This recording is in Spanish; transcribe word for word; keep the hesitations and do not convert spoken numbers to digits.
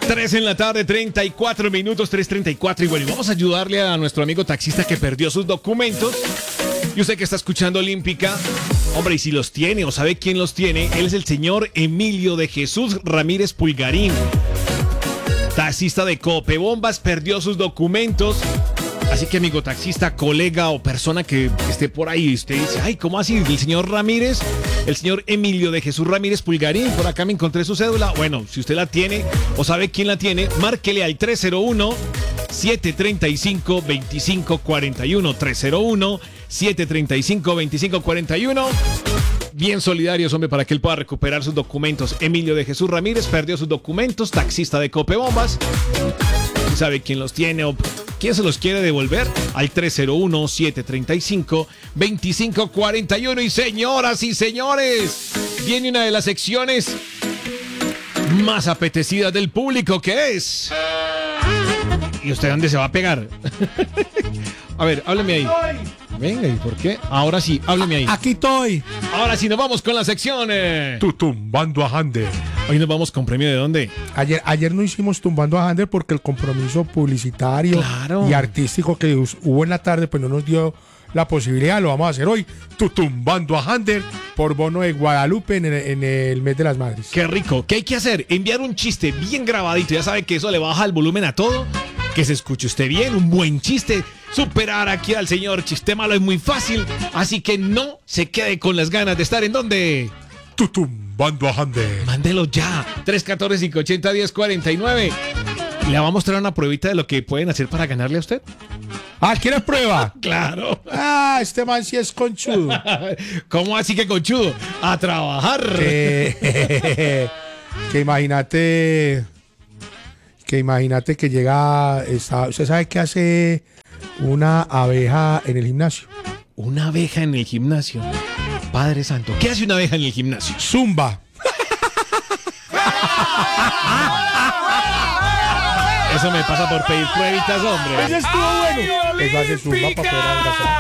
tres en la tarde, treinta y cuatro minutos, tres treinta y cuatro. Y bueno, vamos a ayudarle a nuestro amigo taxista que perdió sus documentos. Y usted que está escuchando Olímpica, hombre, y si los tiene o sabe quién los tiene, él es el señor Emilio de Jesús Ramírez Pulgarín. Taxista de Copebombas, perdió sus documentos. Así que, amigo taxista, colega o persona que esté por ahí, usted dice, ay, ¿cómo así? ¿El señor Ramírez? El señor Emilio de Jesús Ramírez Pulgarín, por acá me encontré su cédula. Bueno, si usted la tiene o sabe quién la tiene, márquele al tres cero uno, siete tres cinco, dos cinco cuatro uno. tres cero uno, siete tres cinco, dos cinco cuatro uno. Bien solidarios, hombre, para que él pueda recuperar sus documentos. Emilio de Jesús Ramírez perdió sus documentos, taxista de Copebombas. ¿Sabe quién los tiene o quién se los quiere devolver? Al tres cero uno, siete tres cinco, dos cinco cuatro uno. Y señoras y señores, viene una de las secciones más apetecidas del público, que es... ¿Y usted dónde se va a pegar? A ver, hábleme ahí. Venga, ¿y por qué? Ahora sí, hábleme ahí. Aquí estoy. Ahora sí, nos vamos con la sección. Eh. Tu tumbando a Hander. Hoy nos vamos con premio de dónde? Ayer, ayer no hicimos tumbando a Hander porque el compromiso publicitario Claro. y artístico que hubo en la tarde pues no nos dio la posibilidad. Lo vamos a hacer hoy. Tu tumbando a Hander por bono de Guadalupe en el, en el mes de las madres. Qué rico. ¿Qué hay que hacer? Enviar un chiste bien grabadito. Ya sabe que eso le baja el volumen a todo. Que se escuche usted bien, un buen chiste. Superar aquí al señor Chiste Malo es muy fácil. Así que no se quede con las ganas de estar en donde. Tu tumbando a Hander. Mándelo ya. tres uno cuatro, cinco ocho cero, uno cero cuatro nueve. ¿Le va a mostrar una pruebita de lo que pueden hacer para ganarle a usted? Ah, ¿quieres prueba? Claro. Ah, este man sí es conchudo. ¿Cómo así que conchudo? A trabajar. Que, que imagínate... Que imagínate que llega... Está, ¿usted sabe qué hace una abeja en el gimnasio? Una abeja en el gimnasio. Padre santo. ¿Qué hace una abeja en el gimnasio? Zumba. Eso me pasa por pedir pruebitas, hombre. Eso estuvo bueno. Eso hace zumba para poder adelgazar.